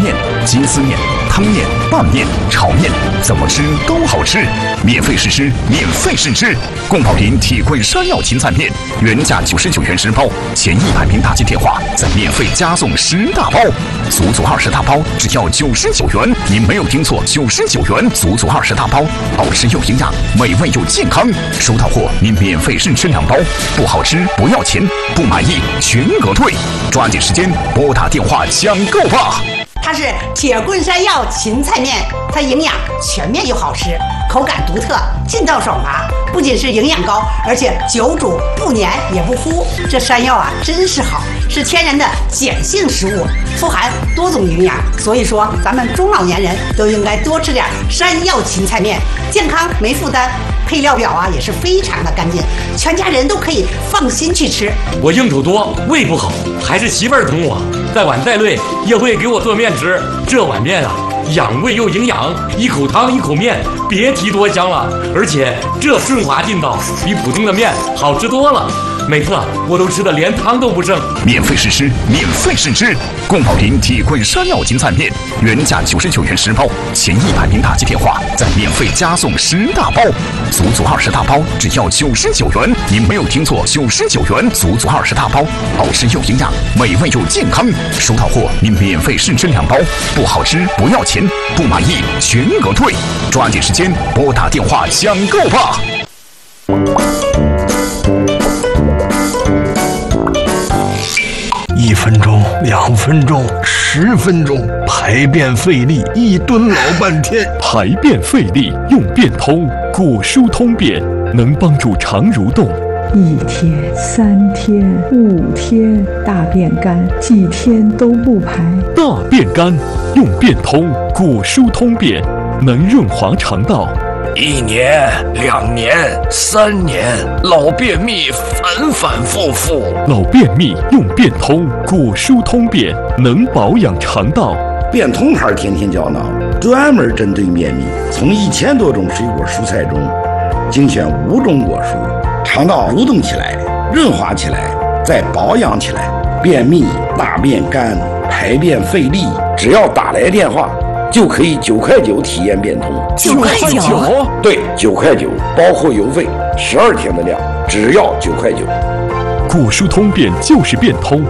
面、鸡丝面、汤面、拌面、炒面，怎么吃都好吃。免费试吃，免费试吃。宫保林铁棍山药芹菜面，原价99元10包，前100名打进电话再免费加送10大包，足足20大包只要99元。您没有听错，99元足足20大包，好吃又营养，美味又健康。收到货您免费试吃2包，不好吃不要钱，不满意全额退。抓紧时间拨打电话抢购吧！ 它是铁棍山药芹菜面，它营养全面又好吃，口感独特，劲道爽滑，不仅是营养高，而且久煮不粘也不糊。这山药啊，真是好，是天然的碱性食物，富含多种营养。所以说，咱们中老年人都应该多吃点山药芹菜面，健康没负担。配料表啊也是非常的干净，全家人都可以放心去吃。 我应酬多，胃不好，还是媳妇儿疼我，再晚再累也会给我做面吃。这碗面啊，养胃又营养，一口汤一口面，别提多香了。而且这顺滑劲道比普通的面好吃多了，每次我都吃的连汤都不剩。 免费试吃，免费试吃。宫保林铁棍山药芹菜面，原价99元10包，前100名打进电话再免费加送10大包，足足20大包只要99元。您没有听错，99元足足20大包，好吃又营养，美味又健康。收到货您免费试吃2包，不好吃不要钱，不满意全额退。抓紧时间拨打电话抢购吧！ 1分钟、2分钟、10分钟，排便费力，一蹲老半天。 排便费力用便通，果蔬通便能帮助肠蠕动。 1天、3天、5天，大便干，几天都不排。 大便干用便通，果蔬通便能润滑肠道。 1年、2年、3年，老便秘反反复复。 老便秘用便通，果蔬通便能保养肠道。 便通牌天天胶囊专门针对便秘，从1000多种水果蔬菜中精选5种果蔬，肠道蠕动起来，润滑起来，再保养起来。便秘、大便干、排便费力，只要打来电话就可以9块9体验便通。 9块9？ 对，9块9，包括邮费，12天的量，只要9块9。 果蔬通便就是便通。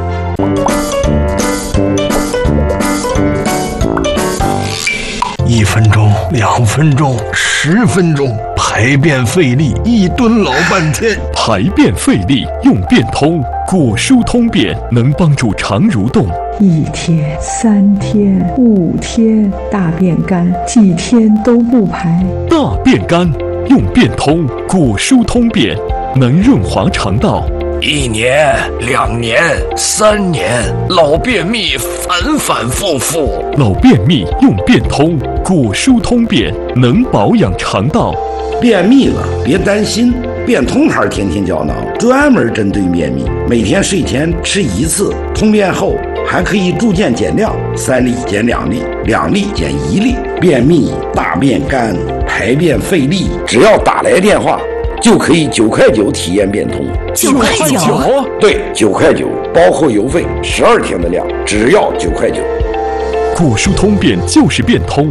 1分钟、2分钟、10分钟，排便费力，一蹲老半天。 排便费力用便通，果蔬通便能帮助肠蠕动。 1天、3天、5天，大便干，几天都不排。 大便干用便通，果蔬通便能润滑肠道。 1年、2年、3年，老便秘反反复复。 老便秘用便通，果蔬通便能保养肠道。 便秘了别担心，便通牌天天胶囊专门针对便秘，每天睡前吃1次，通便后还可以逐渐减量，3粒减2粒，2粒减1粒。便秘、大便干、排便费力，只要打来电话就可以9块9体验便通。 9块9？ 对，9块9，包括邮费，12天的量，只要9块9。 果蔬通便就是便通。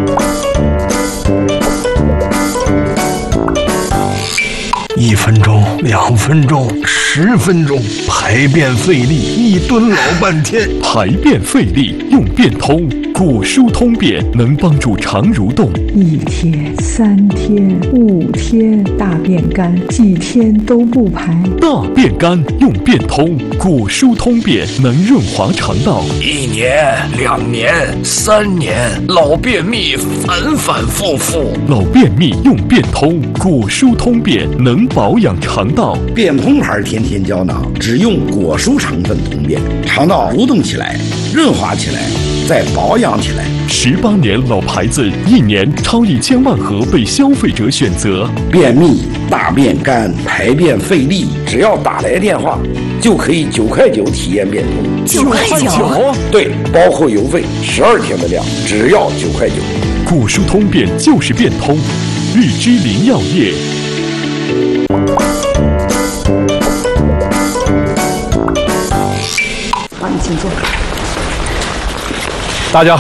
1分钟、2分钟、10分钟，排便费力，一蹲老半天。 排便费力用便通，果蔬通便能帮助肠蠕动。 1天、3天、5天，大便干，几天都不排。 大便干用便通，果蔬通便能润滑肠道。 1年、2年、3年，老便秘反反复复。 老便秘用便通，果蔬通便能保养肠道。 便通牌天天胶囊只用果蔬成分通便，肠道蠕动起来，润滑起来，再保养起来。 18年老牌子，1年超1000万盒被消费者选择。 便秘、大便干、排便费力，只要打来电话就可以9块9体验便通。 9块9？ 对，包括邮费，12天的量，只要9块9。 果蔬通便就是便通，日之林药业。 好，你请坐。 大家好。